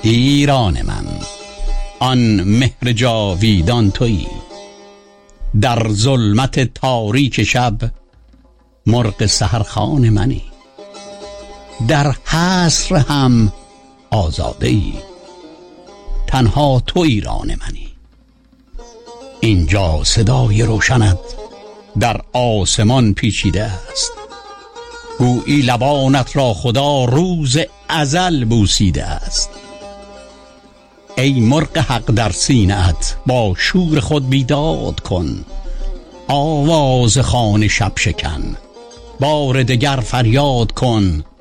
ایران من، آن مهر جاویدان تویی. در ظلمت تاریک شب مرغ سحرخوان منی. در حصر هم آزاده ای، تنها تو ایران منی. اینجا صدای روشنت در آسمان پیچیده است، گویی لبانت را خدا روز ازل بوسیده است. ای مرغ حق در سینه‌ات با شور خود بیداد کن، آواز خوان شب شکن بار دگر فریاد کن.